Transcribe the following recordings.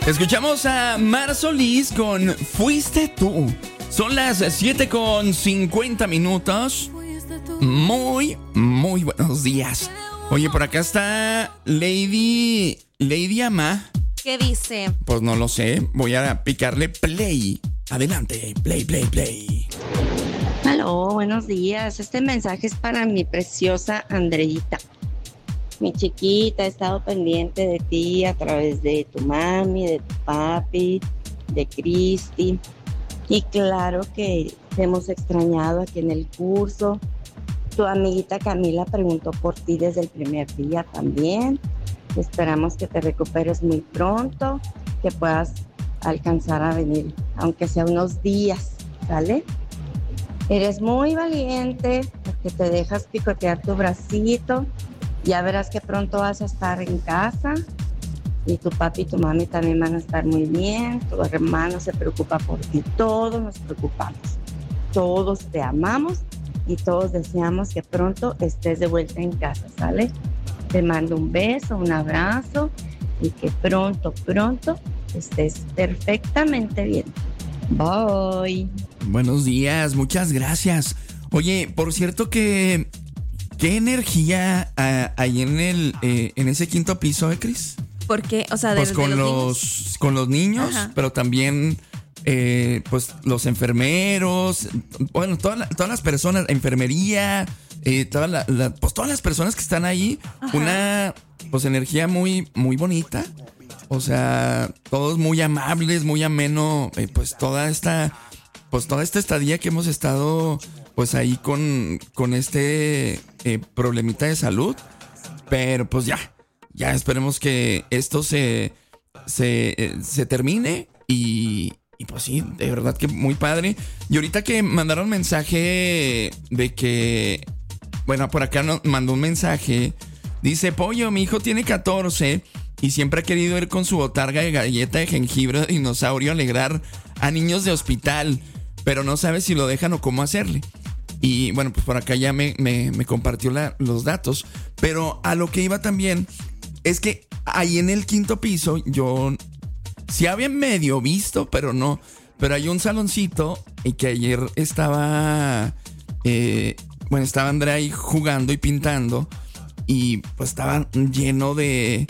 Escuchamos a Mar Solís con Fuiste Tú. Son las 7:50. Muy buenos días. Oye, por acá está Lady Ama. ¿Qué dice? Pues no lo sé. Voy a picarle play. Adelante, play. Aló, buenos días. Este mensaje es para mi preciosa Andreita. Mi chiquita, he estado pendiente de ti a través de tu mami, de tu papi, de Cristi. Y claro que te hemos extrañado aquí en el curso. Tu amiguita Camila preguntó por ti desde el primer día también. Esperamos que te recuperes muy pronto, que puedas alcanzar a venir, aunque sea unos días, ¿sale? Eres muy valiente porque te dejas picotear tu bracito. Ya verás que pronto vas a estar en casa y tu papi y tu mami también van a estar muy bien. Tu hermano se preocupa por ti. Todos nos preocupamos. Todos te amamos y todos deseamos que pronto estés de vuelta en casa, ¿sale? Te mando un beso, un abrazo y que pronto estés perfectamente bien. Bye. Buenos días, muchas gracias. Oye, por cierto que... ¿Qué energía hay en ese quinto piso, Cris? ¿Por qué? O sea, pues con los niños, ajá, pero también pues los enfermeros, bueno, todas las personas, enfermería, pues todas las personas que están ahí, ajá, una pues energía muy bonita. O sea, todos muy amables, muy ameno, pues toda esta estadía que hemos estado pues ahí con este problemita de salud. Pero pues ya esperemos que esto se termine y pues sí, de verdad que muy padre. Y ahorita que mandaron mensaje de que, bueno, por acá nos mandó un mensaje, dice: Pollo, mi hijo tiene 14 y siempre ha querido ir con su botarga de galleta de jengibre de dinosaurio a alegrar a niños de hospital, pero no sabe si lo dejan o cómo hacerle. Y bueno, pues por acá ya me compartió los datos. Pero a lo que iba también es que ahí en el quinto piso yo sí había medio visto, pero no. Pero hay un saloncito y que ayer estaba Andrea ahí jugando y pintando. Y pues estaba lleno de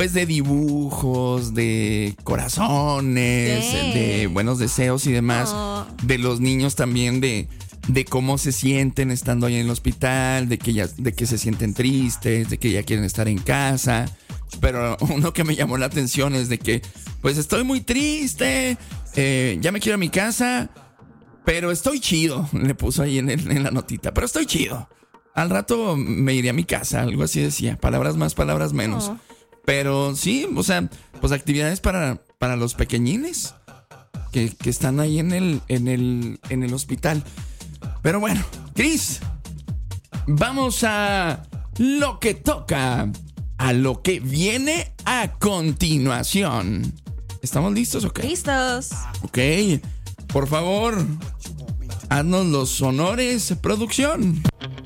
dibujos, de corazones, sí, de buenos deseos y demás. Oh. De los niños también, de cómo se sienten estando ahí en el hospital, de que se sienten tristes, de que ya quieren estar en casa. Pero uno que me llamó la atención es de que, pues estoy muy triste, ya me quiero a mi casa, pero estoy chido. Le puso ahí en la notita, pero estoy chido. Al rato me iré a mi casa, algo así decía. Palabras más, palabras menos. Oh. Pero sí, o sea, pues actividades para los pequeñines que están ahí en el hospital. Pero bueno, Cris, vamos a lo que toca, a lo que viene a continuación. ¿Estamos listos o qué? Listos. Ok, por favor, haznos los honores, producción.